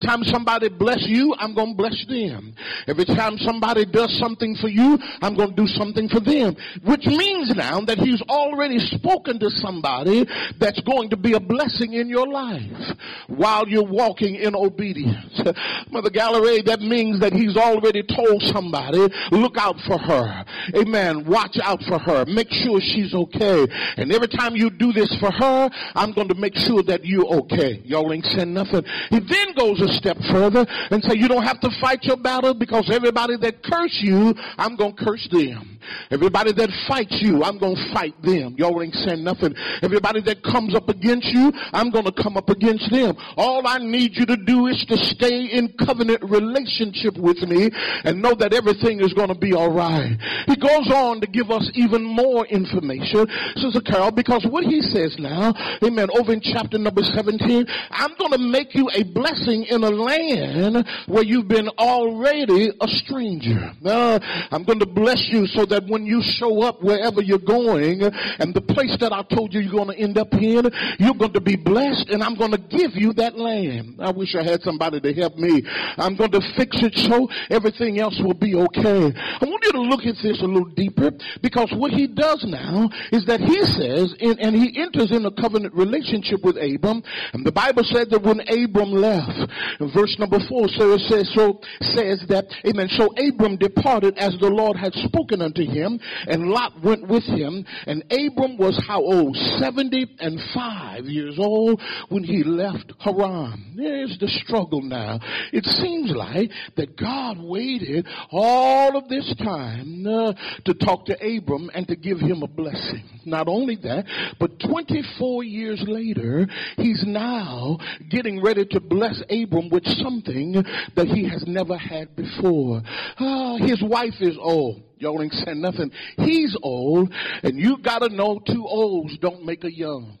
time somebody bless you, I'm going to bless them. Every time somebody does something for you, I'm going to do something for them. Which means now that he's already spoken to somebody that's going to be a blessing in your life while you're walking in obedience. Mother Gallery, that means that he's already told somebody, look out for her. Amen. Watch out for her. Make sure she's okay. And every time you do this for her, I'm going to make sure that you're okay. Y'all ain't saying nothing. He then goes a step further and say, you don't have to fight your battle, because everybody that curse you, I'm going to curse them. Everybody that fights you, I'm going to fight them. Y'all ain't saying nothing. Everybody that comes up against you, I'm going to come up against them. All I need you to do is to stay in covenant relationship with me and know that everything is going to be all right. He goes on to give us even more information, Sister Carol, because what he says now, amen, over in chapter number 17, I'm going to make you a blessing in a land where you've been already a stranger. I'm going to bless you so that when you show up wherever you're going, and the place that I told you you're going to end up in, you're going to be blessed, and I'm going to give you that land. I wish I had somebody to help me. I'm going to fix it so everything else will be okay. I want you to look at this a little deeper, because what he does now is that he says, and he enters in a covenant relationship with Abram, and the Bible said that when Abram left, in verse number 4, so it says that, amen, so Abram departed as the Lord had spoken unto him, and Lot went with him. And Abram was how old? 75 years old when he left Haran. There's the struggle now. It seems like that God waited all of this time to talk to Abram and to give him a blessing. Not only that, but 24 years later, he's now getting ready to bless Abram with something that he has never had before. His wife is old. Y'all ain't saying nothing. He's old, and you gotta know two olds don't make a young.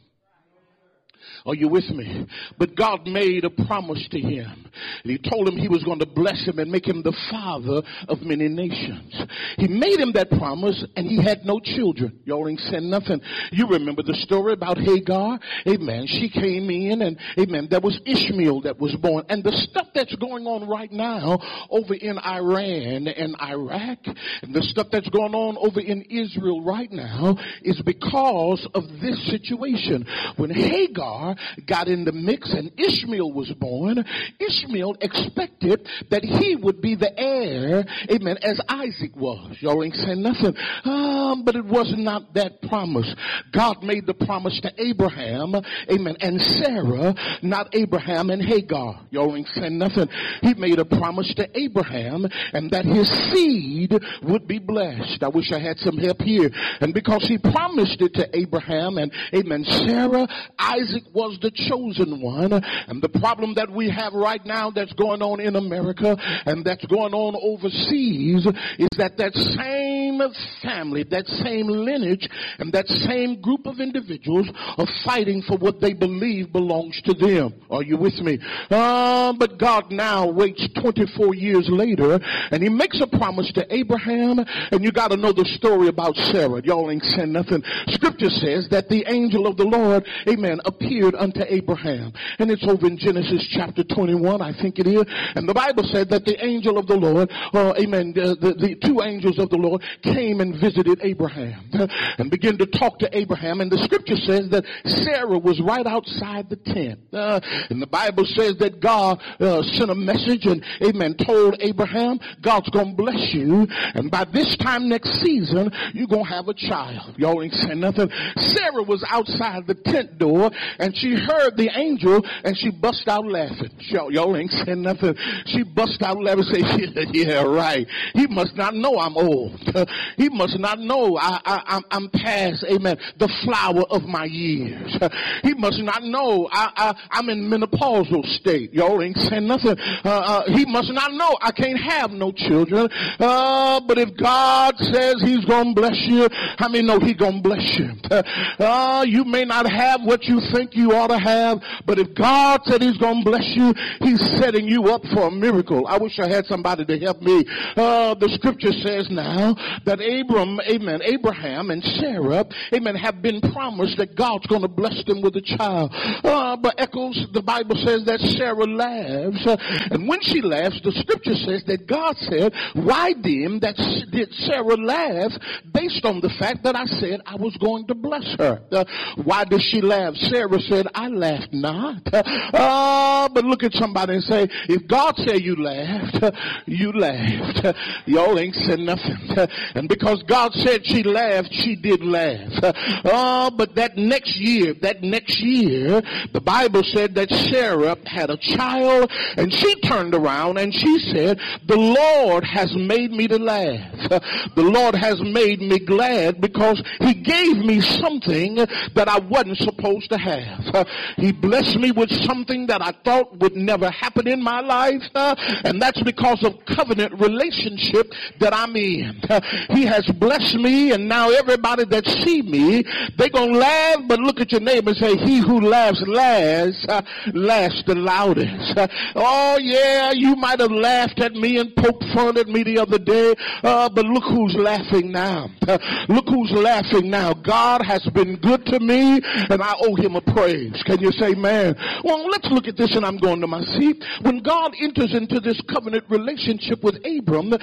Are you with me? But God made a promise to him. And he told him he was going to bless him and make him the father of many nations. He made him that promise, and he had no children. Y'all ain't saying nothing. You remember the story about Hagar? Amen. She came in, and amen, there was Ishmael that was born. And the stuff that's going on right now over in Iran and Iraq, and the stuff that's going on over in Israel right now is because of this situation. When Hagar got in the mix and Ishmael was born, Ishmael expected that he would be the heir, amen, as Isaac was. Y'all ain't saying nothing. But it was not that promise. God made the promise to Abraham, amen, and Sarah, not Abraham and Hagar. Y'all ain't saying nothing. He made a promise to Abraham, and that his seed would be blessed. I wish I had some help here. And because he promised it to Abraham and, amen, Sarah, Isaac was the chosen one. And the problem that we have right now that's going on in America and that's going on overseas is that same family, that same lineage, and that same group of individuals are fighting for what they believe belongs to them. Are you with me? But God now waits 24 years later, and he makes a promise to Abraham, and you got to know the story about Sarah. Y'all ain't saying nothing. Scripture says that the angel of the Lord, amen, appeared unto Abraham. And it's over in Genesis chapter 21, I think it is. And the Bible said that the angel of the Lord, amen, the two angels of the Lord came and visited Abraham and began to talk to Abraham. And the scripture says that Sarah was right outside the tent. And the Bible says that God sent a message and, amen, told Abraham, God's going to bless you. And by this time next season, you're going to have a child. Y'all ain't saying nothing. Sarah was outside the tent door, and she heard the angel, and she bust out laughing. Y'all ain't saying nothing. She bust out laughing and say, yeah, right. He must not know I'm old. He must not know I'm past, amen, the flower of my years. He must not know I'm in menopausal state. Y'all ain't saying nothing. He must not know I can't have no children. But if God says he's going to bless you, how many know he's going to bless you? You may not have what you think you ought to have, but if God said he's going to bless you, he's setting you up for a miracle. I wish I had somebody to help me. The scripture says now that Abraham and Sarah, amen, have been promised that God's going to bless them with a child. But Echoes, the Bible says that Sarah laughs. And when she laughs, the scripture says that God said, why then did Sarah laugh? Based on the fact that I said I was going to bless her. Why does she laugh? Sarah said, I laughed not. But look at somebody and say, if God said you laughed, you laughed. Y'all ain't said nothing. And because God said she laughed, she did laugh. But that next year, the Bible said that Sarah had a child, and she turned around and she said, the Lord has made me to laugh. The Lord has made me glad because he gave me something that I wasn't supposed to have. He blessed me with something that I thought would never happen in my life, and that's because of covenant relationship that I'm in. He has blessed me, and now everybody that see me, they gonna laugh, but look at your neighbor and say, he who laughs last, laughs the loudest. Oh yeah, you might have laughed at me and poked fun at me the other day, but look who's laughing now. Look who's laughing now. God has been good to me, and I owe him a praise. Can you say, man? Well, let's look at this, and I'm going to my seat. When God enters into this covenant relationship with Abram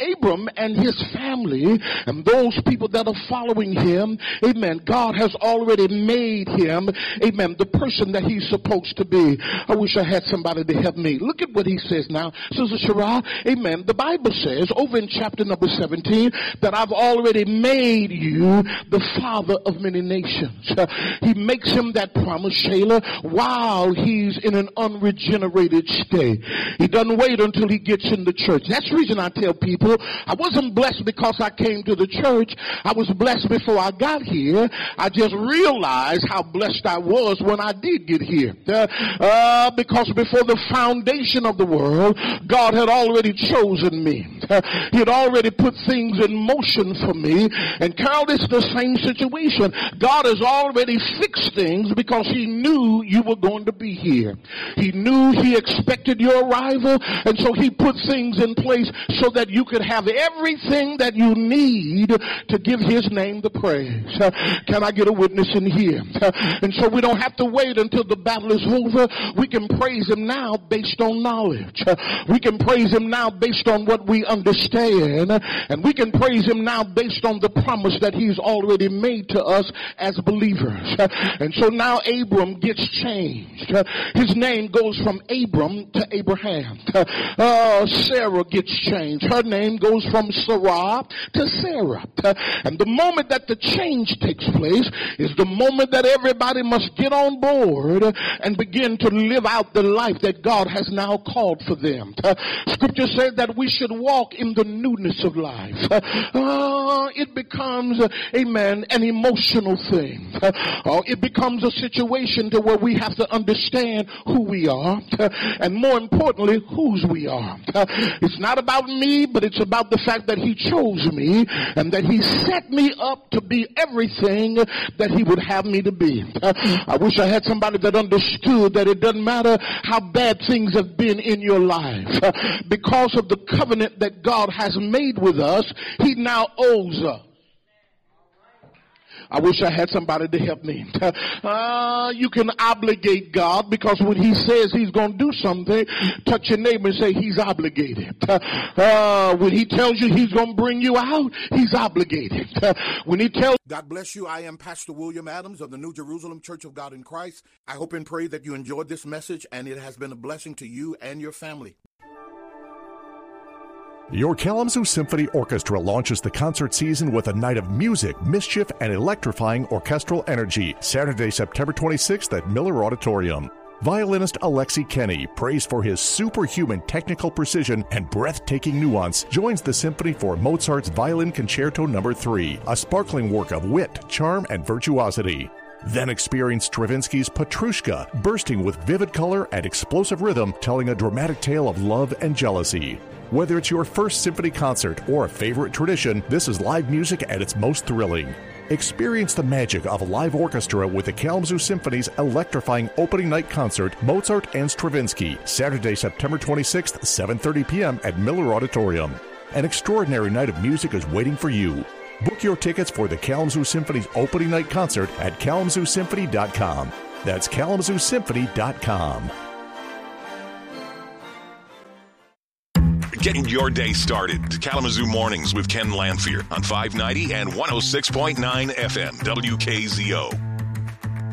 and his family, and those people that are following him, amen, God has already made him, amen, the person that he's supposed to be. I wish I had somebody to help me. Look at what he says now. Sister Shara, amen, the Bible says over in chapter number 17 that I've already made you the father of many nations. He makes him that promise, Shayla, while he's in an unregenerated state. He doesn't wait until he gets in the church. That's the reason I tell people I wasn't blessed because I came to the church. I was blessed before I got here. I just realized how blessed I was when I did get here. Because before the foundation of the world, God had already chosen me. He had already put things in motion for me. And Carol, it's the same situation. God has already fixed things because he knew you were going to be here. He knew he expected your arrival, and so he put things in place so that you could have everything that you need to give his name the praise. Can I get a witness in here? And so we don't have to wait until the battle is over. We can praise him now based on knowledge. We can praise him now based on what we understand, and we can praise him now based on the promise that he's already made to us as believers. And so now Abram gets changed. His name goes from Abram to Abraham. Sarah gets changed. Her name goes from Sarah to Sarah. And the moment that the change takes place is the moment that everybody must get on board and begin to live out the life that God has now called for them. Scripture says that we should walk in the newness of life. It becomes, amen, an emotional thing. It becomes a situation to where we have to understand who we are, and more importantly, whose we are. It's not about me, but it's about the fact that he chose me and that he set me up to be everything that he would have me to be. I wish I had somebody that understood that it doesn't matter how bad things have been in your life. Because of the covenant that God has made with us, he now owes us. I wish I had somebody to help me. You can obligate God because when he says he's going to do something, touch your neighbor and say he's obligated. When he tells you he's going to bring you out, he's obligated. When he tells... God bless you. I am Pastor William Adams of the New Jerusalem Church of God in Christ. I hope and pray that you enjoyed this message and it has been a blessing to you and your family. Your Kalamazoo Symphony Orchestra launches the concert season with a night of music, mischief, and electrifying orchestral energy, Saturday, September 26th at Miller Auditorium. Violinist Alexi Kenny, praised for his superhuman technical precision and breathtaking nuance, joins the symphony for Mozart's Violin Concerto No. 3, a sparkling work of wit, charm, and virtuosity. Then experience Stravinsky's Petrushka, bursting with vivid color and explosive rhythm, telling a dramatic tale of love and jealousy. Whether it's your first symphony concert or a favorite tradition, this is live music at its most thrilling. Experience the magic of a live orchestra with the Kalamazoo Symphony's electrifying opening night concert, Mozart and Stravinsky, Saturday, September 26th, 7:30 p.m. at Miller Auditorium. An extraordinary night of music is waiting for you. Book your tickets for the Kalamazoo Symphony's opening night concert at KalamazooSymphony.com. That's KalamazooSymphony.com. Getting your day started. Kalamazoo Mornings with Ken Lanphier on 590 and 106.9 FM WKZO.